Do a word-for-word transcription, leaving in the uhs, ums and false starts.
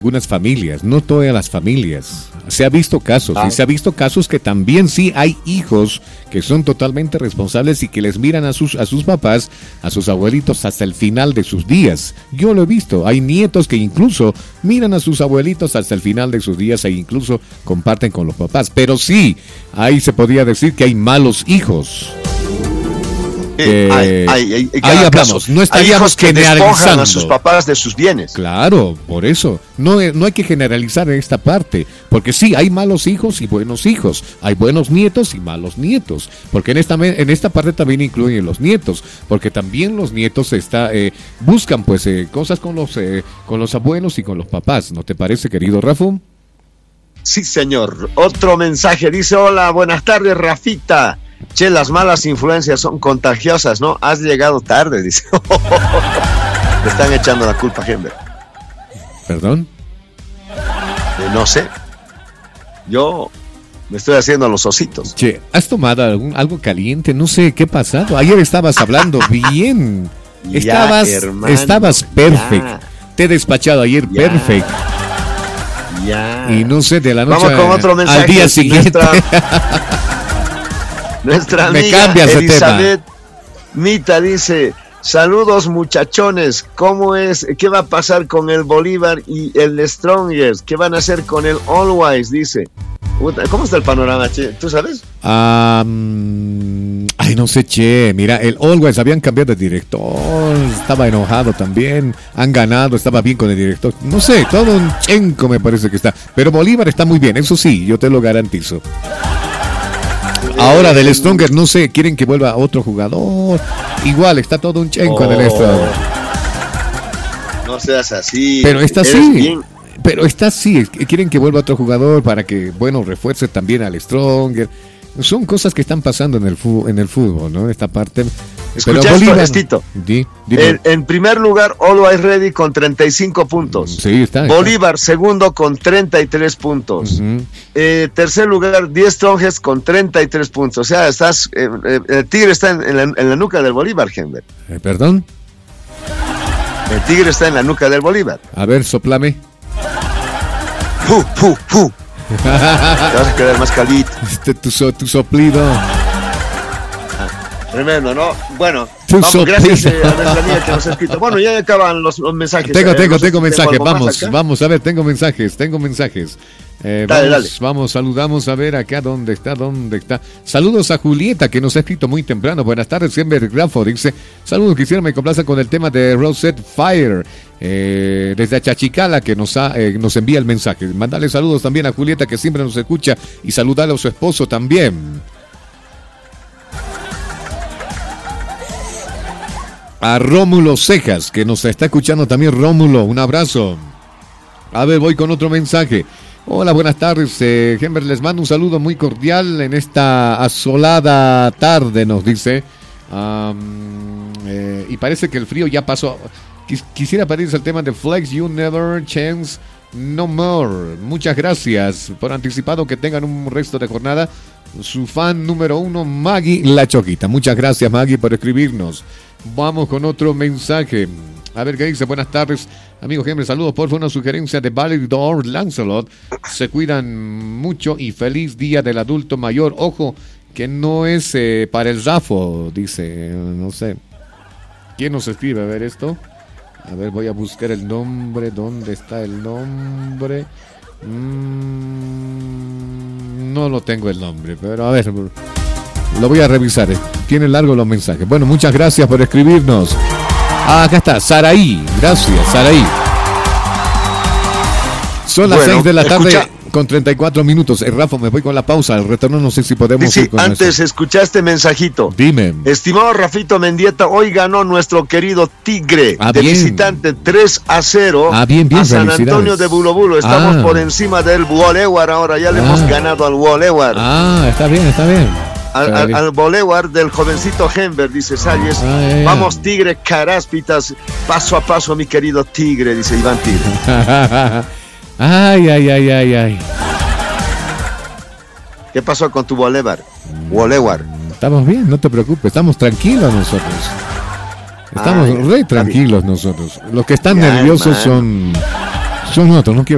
algunas familias, no todas las familias. Se ha visto casos, Ah. y se ha visto casos que también sí hay hijos que son totalmente responsables y que les miran a sus, a sus papás, a sus abuelitos hasta el final de sus días. Yo lo he visto, hay nietos que incluso miran a sus abuelitos hasta el final de sus días e incluso comparten con los papás. Pero sí, ahí se podría decir que hay malos hijos. Eh, Eh, hay, hay, hay, ahí cada hablamos, caso. no Hay estaríamos hijos que despojan generalizando a sus papás de sus bienes. Claro, por eso. No, no hay que generalizar en esta parte. Porque sí, hay malos hijos y buenos hijos. Hay buenos nietos y malos nietos. Porque en esta, en esta parte también incluyen los nietos. Porque también los nietos está, eh, buscan pues eh, cosas con los, eh, con los abuelos y con los papás. ¿No te parece, querido Rafa? Sí, señor. Otro mensaje dice: hola, buenas tardes, Rafita. Che, las malas influencias son contagiosas, ¿no? Has llegado tarde, dice. Le están echando la culpa a Henber. ¿Perdón? Eh, no sé. Yo me estoy haciendo a los ositos. Che, ¿has tomado algún, algo caliente? No sé, ¿qué ha pasado? Ayer estabas hablando bien. Ya, Estabas, hermano, estabas perfect. ya. Te he despachado ayer Ya. perfect. Ya. Y no sé, de la noche Vamos con otro mensaje. al día siguiente. Nuestra, nuestra Me amiga cambias de Elizabeth Mita dice: saludos, muchachones. ¿Cómo es? ¿Qué va a pasar con el Bolívar y el Strongest? ¿Qué van a hacer con el Always? Dice. ¿Cómo está el panorama, che? ¿Tú sabes? Um, ay, no sé, che. Mira, el Always habían cambiado de director. Estaba enojado también. Han ganado, estaba bien con el director. No sé, todo un chenco me parece que está. Pero Bolívar está muy bien, eso sí, yo te lo garantizo. Ahora del Stronger, no sé, quieren que vuelva otro jugador. Igual, está todo un chenco Oh, en el Stronger. No seas así. Pero está Eres así. bien- Pero está así. Quieren que vuelva otro jugador para que, bueno, refuerce también al Stronger. Son cosas que están pasando en el fútbol, en el fútbol, ¿no? Esta parte. Escucha Pero esto, Bolívar- Estito. Di- dime. En, en primer lugar, Always Ready con treinta y cinco puntos. Sí, está. está. Bolívar segundo con treinta y tres puntos. Ujú. Eh, tercer lugar, diez Strongest con treinta y tres puntos. O sea, estás, eh, eh, el Tigre está en, en la, en la nuca del Bolívar, Henber. Eh, Perdón. El Tigre está en la nuca del Bolívar. A ver, soplame. ¡Fu, fu, fu! Te vas a quedar más calito. Este, tu, so- tu soplido. Tremendo, ¿no? Bueno, Tu vamos, soplido. gracias eh, a nuestra amiga que nos ha escrito. Bueno, ya acaban los, los mensajes. Tengo, Eh, tengo, no sé tengo si mensajes. algo más Vamos, acá. vamos a ver, tengo mensajes, tengo mensajes. Eh, Dale, vamos, dale. vamos, saludamos a ver acá dónde está, dónde está. Saludos a Julieta, que nos ha escrito muy temprano. Buenas tardes, siempre Grafo. Dice, saludos, quisiera me complacer con el tema de Rosette Fire. Eh, desde Achachicala, que nos, ha, eh, nos envía el mensaje. Mandale saludos también a Julieta, que siempre nos escucha, y saludale a su esposo también. A Rómulo Cejas, que nos está escuchando también. Rómulo, un abrazo. A ver, voy con otro mensaje. Hola, buenas tardes. Eh, Henber, les mando un saludo muy cordial en esta asolada tarde, nos dice. Um, eh, y parece que el frío ya pasó. Quis- quisiera pedirles el tema de Flex, You Never Chance No More. Muchas gracias por anticipado, que tengan un resto de jornada. Su fan número uno, Maggie La Choquita. Muchas gracias, Maggie, por escribirnos. Vamos con otro mensaje. A ver qué dice. Buenas tardes, amigo Henry. Saludos, por favor. Una sugerencia de Validor Lancelot. Se cuidan mucho y feliz día del adulto mayor. Ojo, que no es eh, para el Zafo, dice. No sé. ¿Quién nos escribe? A ver esto. A ver, voy a buscar el nombre. ¿Dónde está el nombre? Mm, no lo tengo el nombre, pero a ver. Lo voy a revisar. Tienen largos los mensajes. Bueno, muchas gracias por escribirnos. Ah, acá está, Saraí. Gracias, Saraí. Son las Bueno, seis de la tarde escucha. con treinta y cuatro minutos. Eh, Rafa, me voy con la pausa. Al retorno no sé si podemos Dice, ir con antes eso. escuchaste mensajito. Dime. Estimado Rafito Mendieta, hoy ganó nuestro querido Tigre Ah, de bien. visitante tres a cero Ah, bien, bien, a San felicidades. Antonio de Bulobulo. Estamos Ah. por encima del Bolívar ahora, ya le Ah. hemos ganado al Bolívar. Ah, está bien, está bien. al, Está al, bien. al Bolívar del jovencito Henber, dice Salles. Ah, ya, ya. Vamos Tigre, caráspitas, paso a paso mi querido Tigre, dice Iván Tigre. Ay, ay, ay, ay, ay. ¿Qué pasó con tu Bolívar? Bolívar. Estamos bien, no te preocupes, estamos tranquilos nosotros. Estamos Ah, ya, re está tranquilos nosotros. Los que están Ya, nerviosos hermano. son son otros, no quiero